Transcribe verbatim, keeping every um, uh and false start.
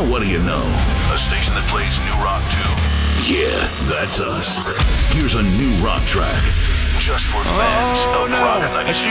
Now what do you know? A station that plays new rock too. Yeah, that's us. Here's a new rock track. Just for fans Oh, of no. Rock It's ninety-two.